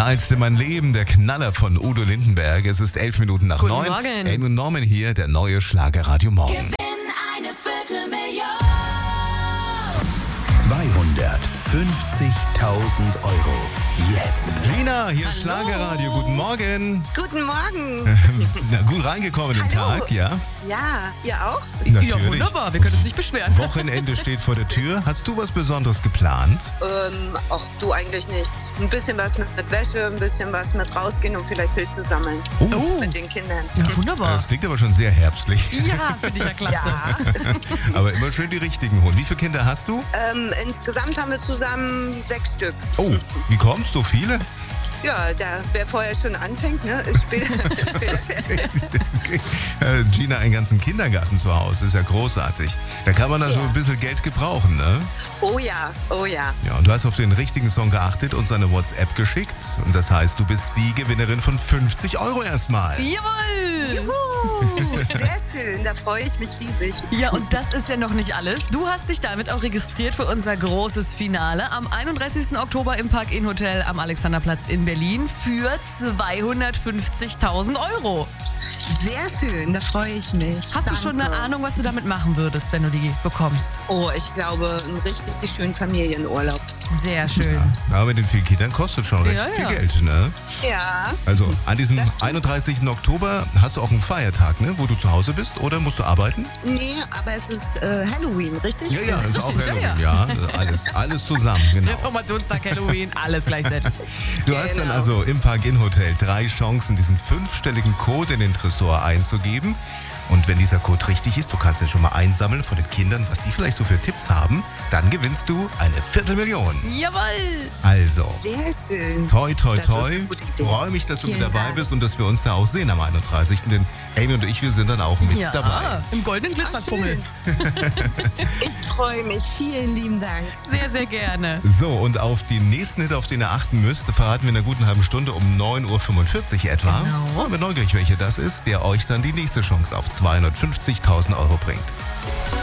Knallste mein Leben, der Knaller von Udo Lindenberg. Es ist 11 Minuten nach 9. Morgen. Amy und Norman hier, der neue Schlagerradio Morgen. Gewinn eine Viertelmillion. 250.000 Euro. Jetzt. Gina, hier ist Schlagerradio. Guten Morgen. Guten Morgen. Na, gut reingekommen den Hallo. Tag, ja? Ja, ihr auch? Natürlich. Ja, wunderbar. Wir können uns nicht beschweren. Wochenende steht vor der Tür. Hast du was Besonderes geplant? Ach, du eigentlich nichts. Ein bisschen was mit Wäsche, ein bisschen was mit rausgehen und vielleicht Pilze sammeln Oh, mit den Kindern. ja, wunderbar. Das klingt aber schon sehr herbstlich. Ja, finde ich ja klasse. Ja. Aber immer schön die richtigen holen. Wie viele Kinder hast du? Insgesamt haben wir zusammen 6 Stück. Oh, wie kommst so viele? Ja, wer vorher schon anfängt, ne, ist später fertig. Gina, einen ganzen Kindergarten zu Hause, ist ja großartig. Da kann man also Ja. ein bisschen Geld gebrauchen, ne? Oh ja, oh ja. Ja, und du hast auf den richtigen Song geachtet und seine WhatsApp geschickt. Und das heißt, du bist die Gewinnerin von 50 Euro erstmal. Jawohl! Sehr schön, da freue ich mich riesig. Ja, und das ist ja noch nicht alles. Du hast dich damit auch registriert für unser großes Finale am 31. Oktober im Park-In Hotel am Alexanderplatz in Berlin für 250.000 Euro. Sehr schön, da freue ich mich. Hast du schon eine Ahnung, was du damit machen würdest, wenn du die bekommst? Oh, ich glaube, einen richtig schönen Familienurlaub. Sehr schön. Aber mit den vielen Kindern kostet schon recht Ja, viel ja. Geld, ne? Ja. Also an diesem 31. Oktober hast du auch einen Feiertag, ne? Wo du zu Hause bist oder musst du arbeiten? Nee, aber es ist Halloween, richtig? Das ist auch richtig, Halloween, ja, ja. Alles zusammen, genau. Reformationstag, Halloween, alles gleichzeitig. Du hast dann Genau. also im Park-In Hotel 3 Chancen, diesen 5-stelligen Code in den Tresor einzugeben. Und wenn dieser Code richtig ist, du kannst den schon mal einsammeln von den Kindern, was die vielleicht so für Tipps haben, dann gewinnst du eine Viertelmillion. Jawohl! Also, Sehr schön. toi, toi, Das ist toi. eine gute Idee. Freue mich, dass du mit Vielen dabei Dank. bist und dass wir uns da auch sehen am 31. Denn Amy und ich, wir sind dann auch mit Ja, dabei. im goldenen Glitzerfummel. Ich freue mich. Vielen lieben Dank. Sehr, sehr gerne. So, und auf den nächsten Hit, auf den ihr achten müsst, verraten wir in einer guten halben Stunde um 9.45 Uhr etwa. Genau. Ich bin neugierig, welcher das ist, der euch dann die nächste Chance auf 250.000 Euro bringt.